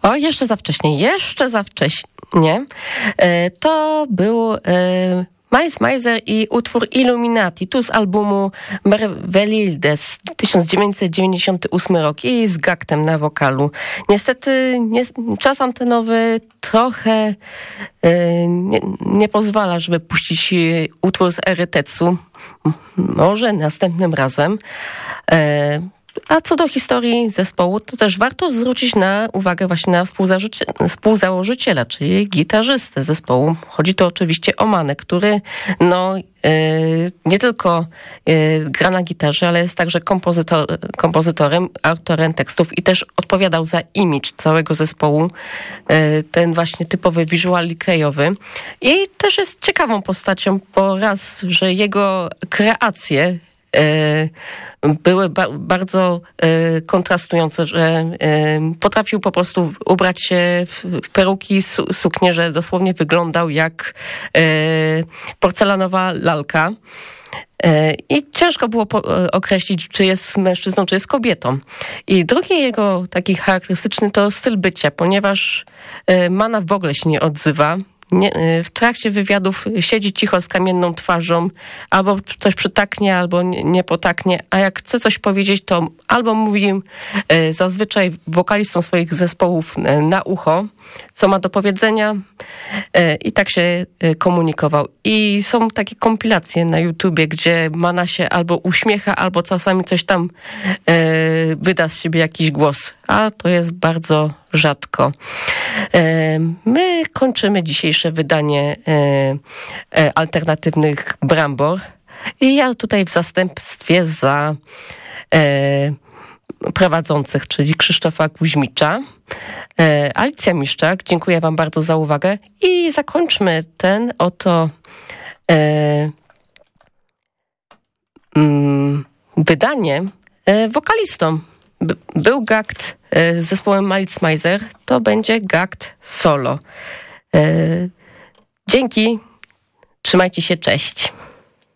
O, jeszcze za wcześnie. To był Miles Mizer i utwór Illuminati, tu z albumu Mervelildes, 1998 rok i z Gactem na wokalu. Niestety czas antenowy trochę nie pozwala, żeby puścić utwór z Erytetsu. Może następnym razem. A co do historii zespołu, to też warto zwrócić uwagę właśnie na współzałożyciela, czyli gitarzystę zespołu. Chodzi tu oczywiście o Manę, który nie tylko gra na gitarze, ale jest także kompozytorem, autorem tekstów i też odpowiadał za image całego zespołu, ten właśnie typowy visual kejowy. I też jest ciekawą postacią, bo raz, że jego kreacje były bardzo kontrastujące, że potrafił po prostu ubrać się w peruki, suknię, że dosłownie wyglądał jak porcelanowa lalka. I ciężko było określić, czy jest mężczyzną, czy jest kobietą. I drugi jego taki charakterystyczny to styl bycia, ponieważ Mana w ogóle się nie odzywa. W trakcie wywiadów siedzi cicho z kamienną twarzą, albo coś przytaknie, albo nie potaknie, a jak chce coś powiedzieć, to albo mówi zazwyczaj wokalistom swoich zespołów na ucho, co ma do powiedzenia, i tak się komunikował. I są takie kompilacje na YouTubie, gdzie Mana się albo uśmiecha, albo czasami coś tam wyda z siebie jakiś głos, a to jest bardzo rzadko. My kończymy dzisiejsze wydanie alternatywnych Brambor i ja tutaj w zastępstwie za prowadzących, czyli Krzysztofa Kuźmicza, Alicja Miszczak, dziękuję wam bardzo za uwagę i zakończmy ten oto wydanie wokalistą. Był Gact z zespołem Miles Mizer, to będzie Gact solo. Dzięki, trzymajcie się, cześć.